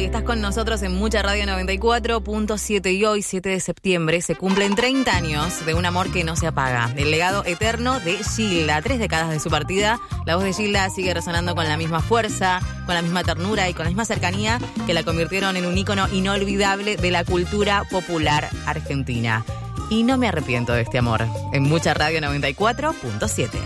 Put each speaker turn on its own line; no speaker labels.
y estás con nosotros en Mucha Radio 94.7 y hoy, 7 de septiembre, se cumplen 30 años de un amor que no se apaga. El legado eterno de Gilda. 3 décadas de su partida, la voz de Gilda sigue resonando con la misma fuerza, con la misma ternura y con la misma cercanía que la convirtieron en un ícono inolvidable de la cultura popular argentina. Y no me arrepiento de este amor. En Mucha Radio 94.7.